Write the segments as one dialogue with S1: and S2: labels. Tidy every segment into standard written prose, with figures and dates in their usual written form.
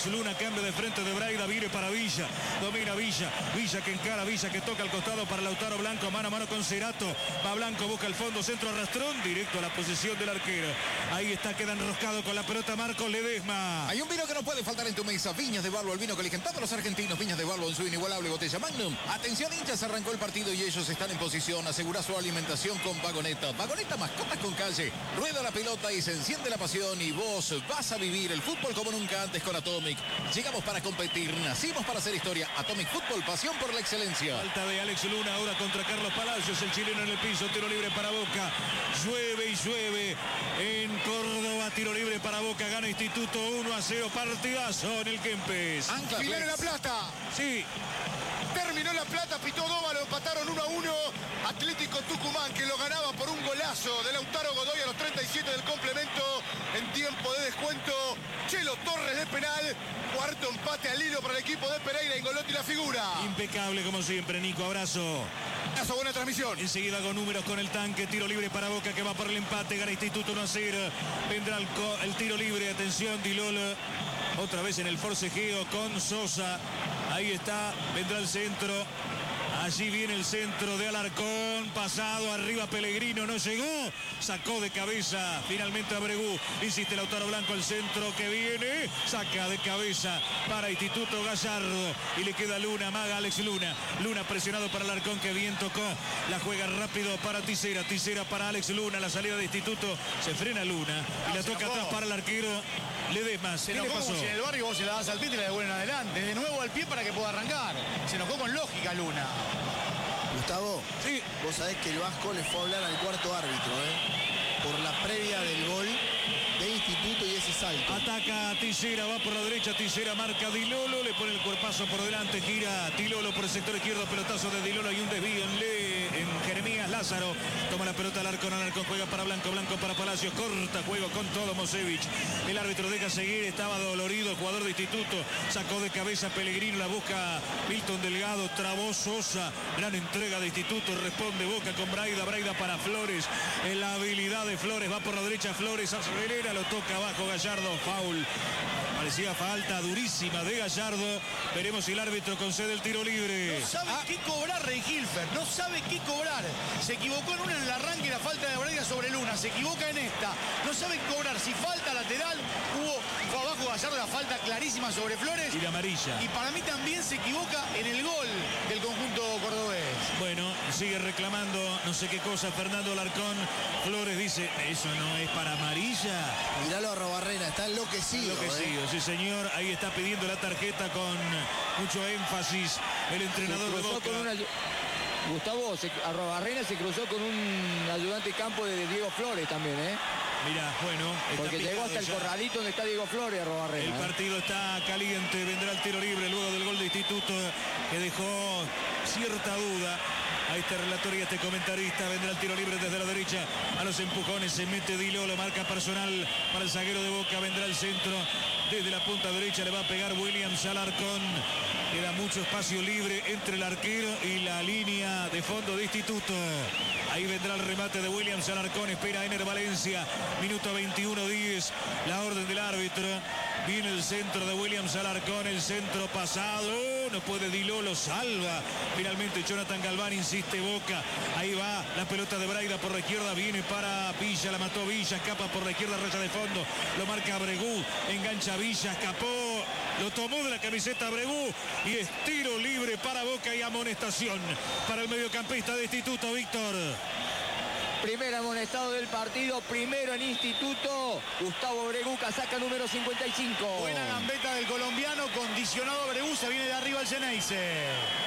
S1: Alex Luna, cambio de frente de Braida, viene para Villa, domina Villa, Villa que encara, Villa que toca al costado para Lautaro Blanco, mano a mano con Cerato, va Blanco, busca el fondo, centro arrastrón, directo a la posición del arquero. Ahí está, queda enroscado con la pelota Marcos Ledesma.
S2: Hay un vino que no puede faltar en tu mesa, Viñas de Balbo, el vino que eligen todos los argentinos, Viñas de Balbo en su inigualable botella Magnum. Atención hinchas, arrancó el partido y ellos están en posición, asegura su alimentación con Vagoneta. Vagoneta, mascotas con calle, rueda la pelota y se enciende la pasión y vos vas a vivir el fútbol como nunca antes con Atomic. Llegamos para competir, nacimos para hacer historia. Atomic Fútbol, pasión por la excelencia.
S1: Falta de Alex Luna ahora contra Carlos Palacios, el chileno en el piso, tiro libre para Boca. Llueve y llueve en Córdoba, tiro libre para Boca, gana Instituto 1-0, partidazo en el Kempes.
S3: Final en La Plata.
S1: Sí.
S3: Terminó La Plata, pitó Dóvalo, empataron 1-1. Atlético Tucumán que lo ganaba por un golazo de Lautaro Godoy a los 37 del complemento en tiempo de descuento. Chelo Torres de penal. Cuarto empate al hilo para el equipo de Pereira. Ingolotti la figura.
S1: Impecable como siempre, Nico, abrazo.
S3: Abrazo, buena transmisión.
S1: Enseguida con números con el tanque, tiro libre para Boca que va por el empate, gana Instituto 1-0. Vendrá el tiro libre, atención, Dilolo. Otra vez en el forcejeo con Sosa. Ahí está, vendrá el centro. Allí viene el centro de Alarcón, pasado arriba Pellegrino, no llegó, sacó de cabeza finalmente a Bregú, insiste Lautaro Blanco, el centro que viene, saca de cabeza para Instituto Gallardo y le queda Luna, maga Alex Luna, Luna presionado para Alarcón que bien tocó, la juega rápido para Tisera, Tisera para Alex Luna, la salida de Instituto, se frena Luna y la toca atrás para el arquero Ledesma. ¿Qué le pasó?
S4: Si en el barrio vos se la das al pie y la devuelven adelante, de nuevo al pie para que pueda arrancar, se enojó con lógica Luna.
S5: Gustavo,
S1: sí.
S5: Vos sabés que el Vasco le fue a hablar al cuarto árbitro, por la previa del gol de Instituto y ese salto.
S1: Ataca Tisera, va por la derecha, Tisera marca Dilolo, le pone el cuerpazo por delante, gira Dilolo por el sector izquierdo, pelotazo de Dilolo y un desvío en Jeremías Lázaro, toma la pelota Alarcón, juega para Blanco, Blanco para Palacios, corta juego con todo Mosevich, el árbitro deja seguir, estaba dolorido, jugador de Instituto, sacó de cabeza Pellegrino, la busca Milton Delgado, trabó Sosa, gran entrega de Instituto, responde Boca con Braida, Braida para Flores, en la habilidad de Flores, va por la derecha Flores, acelera, lo toca abajo Gallardo, foul. Parecía falta durísima de Gallardo. Veremos si el árbitro concede el tiro libre.
S4: No sabe qué cobrar Rey Hilfer, no sabe qué cobrar. Se equivocó en una en el arranque, la falta de Braida sobre Luna, se equivoca en esta. No sabe cobrar, si falta lateral, fue abajo Gallardo la falta clarísima sobre Flores.
S1: Y la amarilla.
S4: Y para mí también se equivoca en el gol del conjunto cordobés.
S1: Bueno, sigue reclamando no sé qué cosa Fernando Alarcón. Flores dice, eso no es para amarilla.
S5: Miralo a Robarrena, está enloquecido.
S1: Sí señor, ahí está pidiendo la tarjeta con mucho énfasis el entrenador de Boca.
S6: Gustavo, Arrobarrena se cruzó con un ayudante de campo de Diego Flores también,
S1: Mira, bueno.
S6: Porque llegó hasta el corralito donde está Diego Flores, Arrobarrena.
S1: El partido está caliente, vendrá el tiro libre luego del gol de Instituto que dejó cierta duda a este relator y a este comentarista. Vendrá el tiro libre desde la derecha, a los empujones se mete Dilolo, marca personal para el zaguero de Boca, vendrá el centro desde la punta derecha, le va a pegar Williams Alarcón. Queda mucho espacio libre entre el arquero y la línea de fondo de Instituto. Ahí vendrá el remate de Williams Alarcón, espera Ener Valencia, minuto 21-10, la orden del árbitro. Viene el centro de Williams Alarcón, el centro pasado, no puede Dilolo, salva. Finalmente Jonathan Galván, insiste Boca. Ahí va la pelota de Braida por la izquierda, viene para Villa, la mató Villa, escapa por la izquierda, raya de fondo, lo marca Bregú, engancha Villa, escapó, lo tomó de la camiseta Bregú y es tiro libre para Boca y amonestación para el mediocampista de Instituto, Víctor.
S6: Primer amonestado del partido, primero en Instituto, Gustavo Bregú, casaca número 55.
S4: Buena gambeta del colombiano, condicionado a Bregú, se viene de arriba el Ceneice.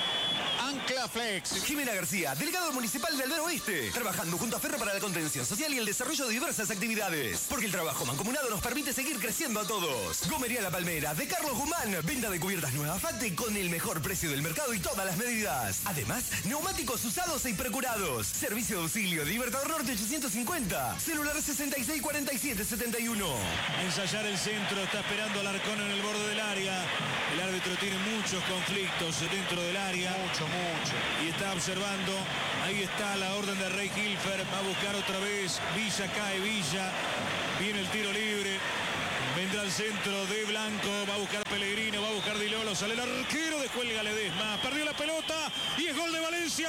S2: Ancla Flex.
S7: Jimena García, delegado municipal del Oeste, trabajando junto a Ferro para la contención social y el desarrollo de diversas actividades. Porque el trabajo mancomunado nos permite seguir creciendo a todos. Gomería La Palmera, de Carlos Guzmán, venta de cubiertas nuevas Fate con el mejor precio del mercado y todas las medidas. Además, neumáticos usados e procurados. Servicio de auxilio, Libertador Norte 850, celular 664771.
S1: A ensayar el centro, está esperando Alarcón en el borde del área. El árbitro tiene muchos conflictos dentro del área.
S4: Mucho.
S1: Y está observando, ahí está la orden de Rey Hilfer, va a buscar otra vez, Villa, cae Villa, viene el tiro libre, vendrá Entra al centro de Blanco, va a buscar Pellegrino, va a buscar Di Lolo, sale el arquero, descuelga Ledesma, perdió la pelota y es gol de Valencia.